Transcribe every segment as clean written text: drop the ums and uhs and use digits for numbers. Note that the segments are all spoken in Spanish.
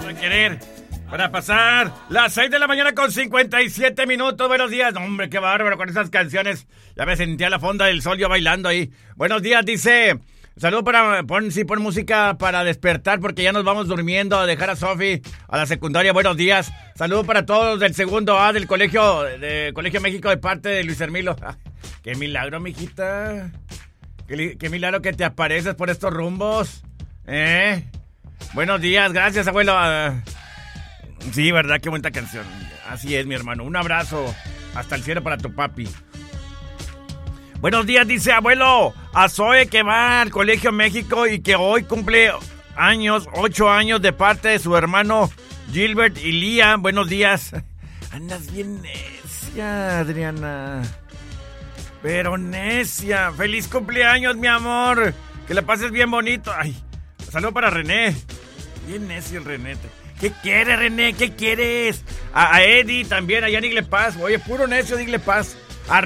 a querer. Para pasar las 6 de la mañana con 57 minutos. Buenos días. No, hombre, qué bárbaro con esas canciones. Ya me sentía la fonda del sol yo bailando ahí. Buenos días, dice. Saludos para... Pon música para despertar porque ya nos vamos durmiendo. A dejar a Sofi a la secundaria. Buenos días. Saludos para todos del segundo A del Colegio México de parte de Luis Hermilo. Qué milagro, mijita. Qué milagro que te apareces por estos rumbos. Buenos días. Gracias, abuelo. Sí, verdad, qué buena canción. Así es, mi hermano. Un abrazo hasta el cielo para tu papi. Buenos días, dice abuelo. A Zoe que va al Colegio México y que hoy cumple 8 años de parte de su hermano Gilbert y Lía. Buenos días. Andas bien necia, Adriana. Pero necia. Feliz cumpleaños, mi amor. Que la pases bien bonito. Ay, saludo para René. Bien necio el René. ¿Qué quieres, René? ¿Qué quieres? A Eddie también, allá en Igle Paz. Oye, puro necio de Igle Paz.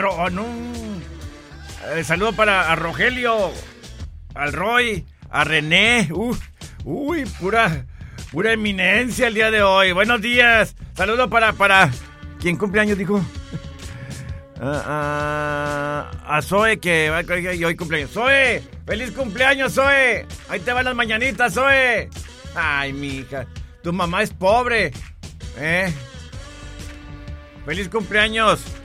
Saludo para a Rogelio, al Roy, a René. Uy, pura eminencia el día de hoy. Buenos días. Saludo para... ¿Quién cumpleaños, dijo? A Zoe, que va y hoy cumpleaños. Zoe, feliz cumpleaños, Zoe. Ahí te van las mañanitas, Zoe. Ay, mija. Tu mamá es pobre, Feliz cumpleaños.